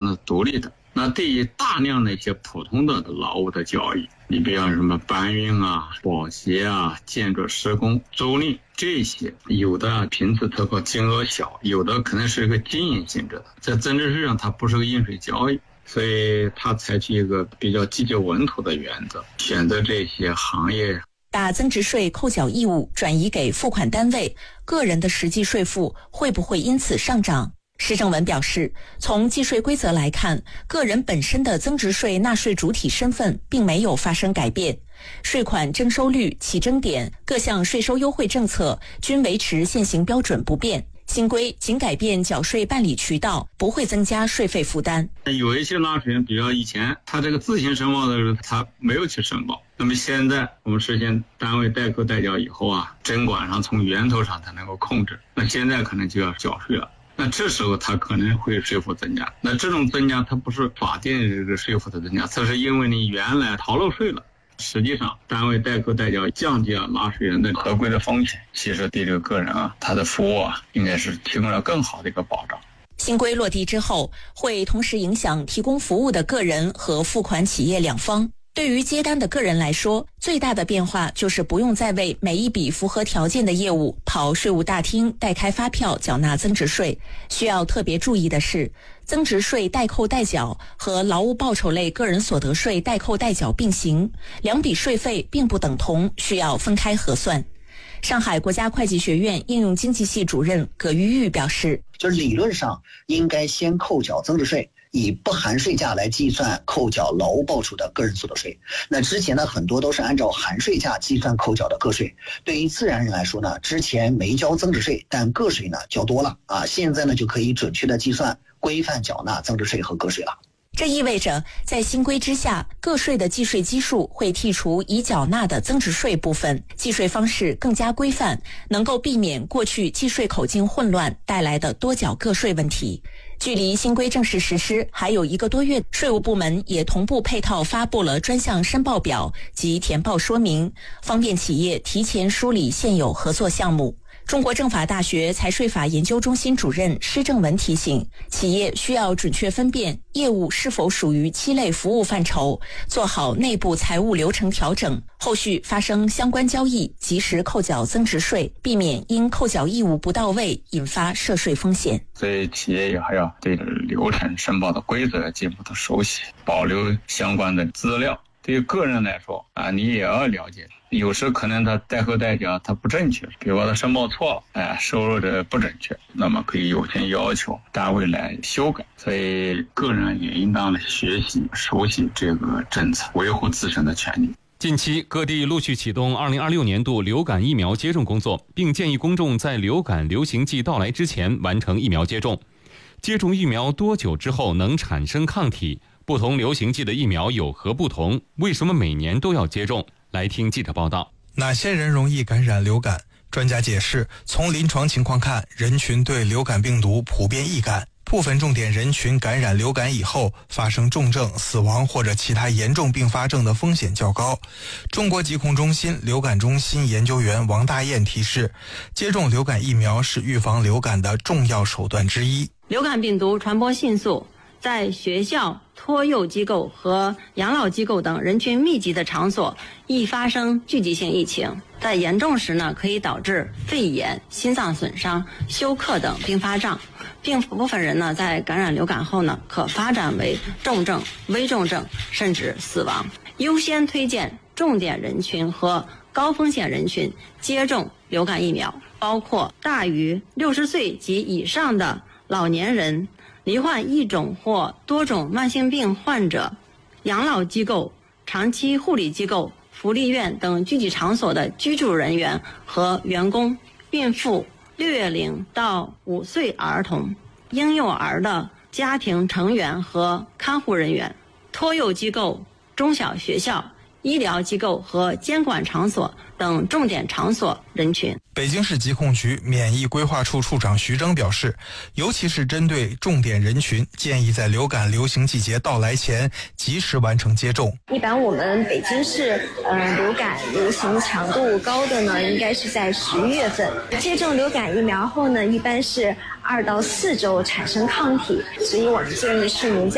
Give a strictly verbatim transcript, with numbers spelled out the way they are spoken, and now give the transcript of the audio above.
的独立的。那对于大量的一些普通的劳务的交易，你比方什么搬运啊、保洁啊、建筑施工、租赁这些，有的频次特高，金额小，有的可能是一个经营性质的，在增值税上它不是个应税交易，所以它采取一个比较积极稳妥的原则，选择这些行业。 把增值税扣缴义务转移给付款单位，个人的实际税负会不会因此上涨？施正文表示，从计税规则来看，个人本身的增值税纳税主体身份并没有发生改变，税款征收率、起征点、各项税收优惠政策均维持现行标准不变。新规仅改变缴税办理渠道，不会增加税费负担。 有一些纳税人，比如以前他这个自行申报的时候，他没有去申报。那么现在我们实现单位代扣代缴以后啊，征管上从源头上才能够控制。那现在可能就要缴税了。那这时候他可能会税负增加。那这种增加，它不是法定这个税负的增加，这是因为你原来逃漏税了。实际上，单位代扣代缴降低了纳税人的合规的风险，其实对这个个人啊，他的服务啊，应该是提供了更好的一个保障。 新规落地之后，会同时影响提供服务的个人和付款企业两方。对于接单的个人来说，最大的变化就是不用再为每一笔符合条件的业务跑税务大厅代开发票缴纳增值税。需要特别注意的是，增值税代扣代缴和劳务报酬类个人所得税代扣代缴并行，两笔税费并不等同，需要分开核算。上海国家会计学院应用经济系主任葛玉玉表示， 就是理论上应该先扣缴增值税，以不含税价来计算扣缴劳务报酬的个人所得税。那之前呢，很多都是按照含税价计算扣缴的个税。对于自然人来说呢，之前没交增值税，但个税呢交多了啊，现在呢就可以准确的计算规范缴纳增值税和个税了。 这意味着在新规之下，个税的计税基数会剔除已缴纳的增值税部分，计税方式更加规范，能够避免过去计税口径混乱带来的多缴个税问题。距离新规正式实施还有一个多月，税务部门也同步配套发布了专项申报表及填报说明，方便企业提前梳理现有合作项目。中国政法大学财税法研究中心主任施正文提醒，企业需要准确分辨业务是否属于七类服务范畴，做好内部财务流程调整，后续发生相关交易及时扣缴增值税，避免因扣缴义务不到位引发涉税风险。 所以企业也还要对流程申报的规则进一步的熟悉，保留相关的资料。对于个人来说啊，你也要了解，有时可能他代扣代缴他不正确，比如说他申报错了，哎，收入的不准确，那么可以优先要求单位来修改。所以个人也应当来学习熟悉这个政策，维护自身的权利。 近期各地陆续启动二零二六年度流感疫苗接种工作，并建议公众在流感流行季到来之前完成疫苗接种。接种疫苗多久之后能产生抗体？不同流行季的疫苗有何不同？为什么每年都要接种？来听记者报道。 哪些人容易感染流感？专家解释，从临床情况看，人群对流感病毒普遍易感，部分重点人群感染流感以后发生重症、死亡或者其他严重并发症的风险较高。中国疾控中心流感中心研究员王大雁提示，接种流感疫苗是预防流感的重要手段之一。 流感病毒传播迅速，在学校、托幼机构和养老机构等人群密集的场所易发生聚集性疫情，在严重时呢，可以导致肺炎、心脏损伤、休克等并发症。并部分人呢，在感染流感后呢，可发展为重症、危重症，甚至死亡。优先推荐重点人群和高风险人群接种流感疫苗，包括大于六十岁及以上的老年人、罹患一种或多种慢性病患者、养老机构、长期护理机构、福利院等聚集场所的居住人员和员工、孕妇、六月龄到五岁儿童、婴幼儿的家庭成员和看护人员、托幼机构、中小学校、医疗机构和监管场所等重点场所人群。 北京市疾控局免疫规划处处长徐峥表示，尤其是针对重点人群，建议在流感流行季节到来前及时完成接种。 一般我们北京市呃流感流行强度高的呢，应该是在十一月份。接种流感疫苗后呢，一般是二到四周产生抗体，所以我们建议市民在